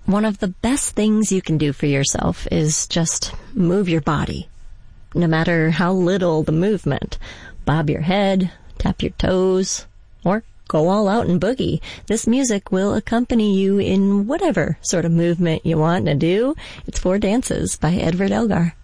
One of the best things you can do for yourself is just move your body. No matter how little the movement. Bob your head, tap your toes, or go all out and boogie. This music will accompany you in whatever sort of movement you want to do. It's Four Dances by Edward Elgar.